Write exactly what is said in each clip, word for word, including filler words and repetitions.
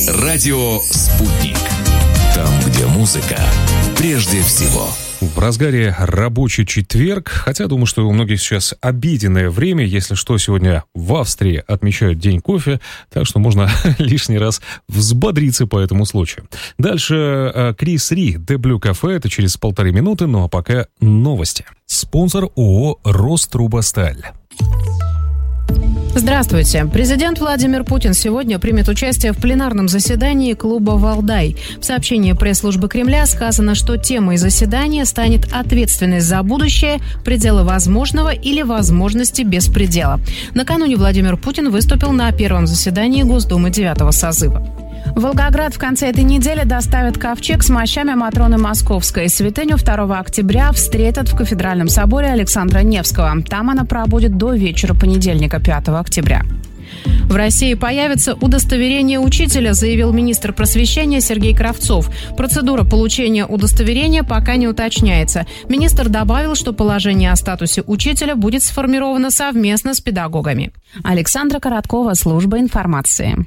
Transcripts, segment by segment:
Радио «Спутник». Там, где музыка прежде всего. В разгаре рабочий четверг, хотя думаю, что у многих сейчас обеденное время, если что, сегодня в Австрии отмечают День кофе, так что можно лишний раз взбодриться по этому случаю. Дальше Крис Ри, The Blue Cafe, это через полторы минуты, ну а пока новости. Спонсор ООО «Рострубосталь». Здравствуйте. Президент Владимир Путин сегодня примет участие в пленарном заседании клуба «Валдай». В сообщении пресс-службы Кремля сказано, что темой заседания станет ответственность за будущее, пределы возможного или возможности беспредела. Накануне Владимир Путин выступил на первом заседании Госдумы девятого созыва. В Волгоград в конце этой недели доставят ковчег с мощами Матроны Московской. Святыню второго октября встретят в Кафедральном соборе Александра Невского. Там она пробудет до вечера понедельника, пятого октября. В России появится удостоверение учителя, заявил министр просвещения Сергей Кравцов. Процедура получения удостоверения пока не уточняется. Министр добавил, что положение о статусе учителя будет сформировано совместно с педагогами. Александра Короткова, служба информации.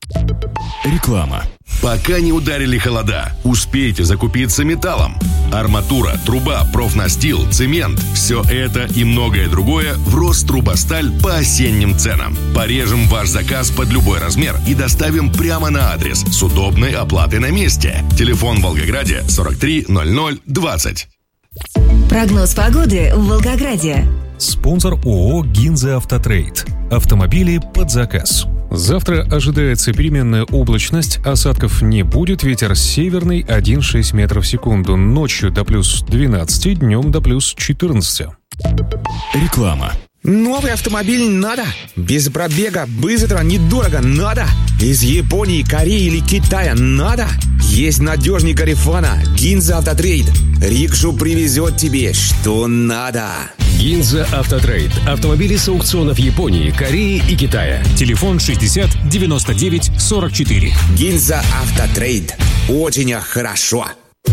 Реклама. Пока не ударили холода, успейте закупиться металлом. Арматура, труба, профнастил, цемент – все это и многое другое в Рострубосталь по осенним ценам. Порежем ваш заказ под любой размер и доставим прямо на адрес с удобной оплатой на месте. Телефон в Волгограде сорок три ноль ноль двадцать. Прогноз погоды в Волгограде. Спонсор ООО «Гинза Автотрейд». Автомобили под заказ. Завтра ожидается переменная облачность, осадков не будет, ветер северный один целых шесть десятых метров в секунду, ночью до плюс двенадцати, днем до плюс четырнадцати. Реклама. Новый автомобиль надо. Без пробега, быстро, недорого надо. Из Японии, Кореи или Китая надо. Есть надежный Гарифана, Гинза Автотрейд. Рикшу привезет тебе, что надо. Гинза Автотрейд. Автомобили с аукционов Японии, Кореи и Китая. Телефон шестьдесят девяносто девять сорок четыре. Гинза Автотрейд. Очень хорошо.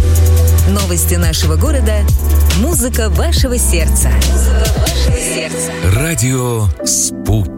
Новости нашего города. Музыка вашего сердца. Музыка вашего сердца. Радио «Спутник».